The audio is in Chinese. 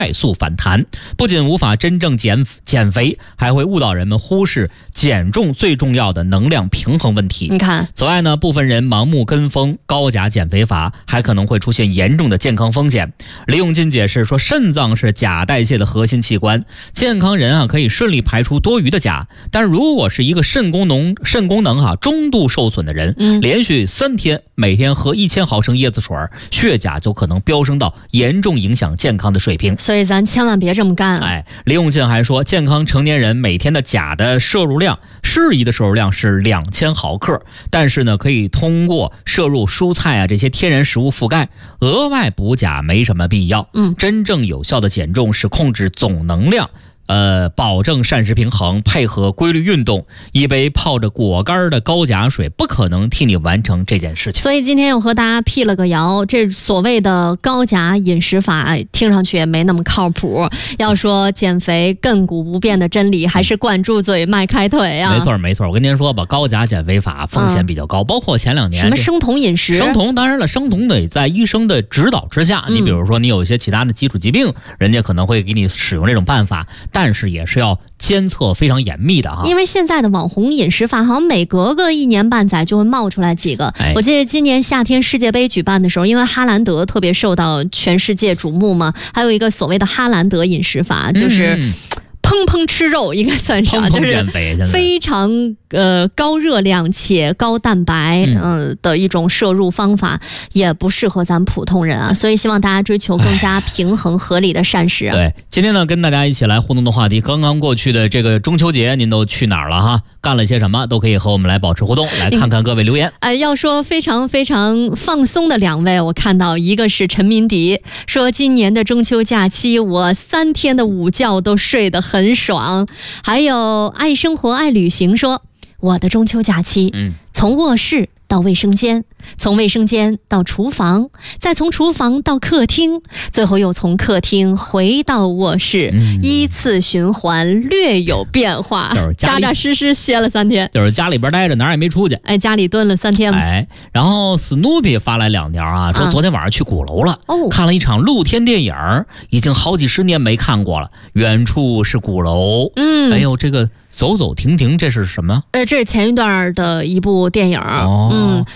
快速反弹，不仅无法真正减肥，还会误导人们忽视减重最重要的能量平衡问题。 你看， 此外呢，部分人盲目跟风高钾减肥法，还可能会出现严重的健康风险。李永进解释说，肾脏是钾代谢的核心器官，健康人可以顺利排出多余的钾，但如果是一个肾功能中度受损的人，连续3天每天喝1000毫升椰子水，血钾就可能飙升到严重影响健康的水平。 所以咱千万别这么干啊！ 李永进还说，健康成年人每天的钾的摄入量，适宜的摄入量是2000毫克，但是呢，可以通过摄入蔬菜这些天然食物覆盖，额外补钾没什么必要。真正有效的减重是控制总能量。保证膳食平衡，配合规律运动，一杯泡着果干的高钾水不可能替你完成这件事情。 所以今天我和大家辟了个谣，这所谓的高钾饮食法听上去也没那么靠谱。要说减肥亘古不变的真理，还是管住嘴迈开腿啊！ 没错，我跟您说吧，高钾减肥法风险比较高，包括前2年什么生酮饮食， 生酮当然了，生酮得在医生的指导之下。你比如说你有一些其他的基础疾病，人家可能会给你使用这种办法，但是也是要监测非常严密的因为现在的网红饮食法好像每隔个1年半载就会冒出来几个。我记得今年夏天世界杯举办的时候，因为哈兰德特别受到全世界瞩目嘛，还有一个所谓的哈兰德饮食法，就是砰砰吃肉，应该算是就是非常高热量且高蛋白的一种摄入方法，也不适合咱普通人啊。所以希望大家追求更加平衡合理的膳食对，今天呢跟大家一起来互动的话题，刚刚过去的这个中秋节您都去哪儿了哈？干了些什么？都可以和我们来保持互动，来看看各位留言。 要说非常非常放松的2位，我看到一个是陈明迪说，今年的中秋假期我3天的午觉都睡得很爽。还有爱生活爱旅行说，我的中秋假期从卧室到卫生间，从卫生间到厨房，再从厨房到客厅，最后又从客厅回到卧室，依次循环，略有变化，扎扎实实歇了3天， 就是家里边待着，哪儿也没出去。 家里蹲了3天。 然后 Snoopy 发来2条说昨天晚上去鼓楼了，看了一场露天电影，已经好几十年没看过了。远处是鼓楼，这个走走停停，这是什么？ 这是前一段的一部电影。